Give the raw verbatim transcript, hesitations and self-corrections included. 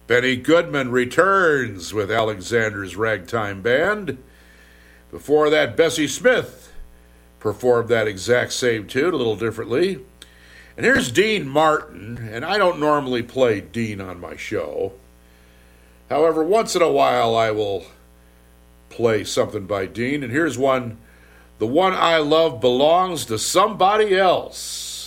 Benny Goodman returns with Alexander's Ragtime Band. Before that, Bessie Smith performed that exact same tune a little differently. And here's Dean Martin, and I don't normally play Dean on my show. However, once in a while I will play something by Dean, and here's one. The One I Love Belongs to Somebody Else.